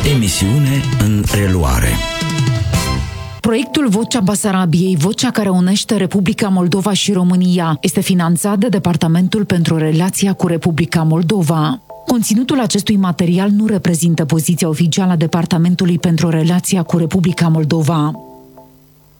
Emisiune în reluare. Proiectul Vocea Basarabiei, vocea care unește Republica Moldova și România, este finanțat de Departamentul pentru Relația cu Republica Moldova. Conținutul acestui material nu reprezintă poziția oficială a Departamentului pentru Relația cu Republica Moldova.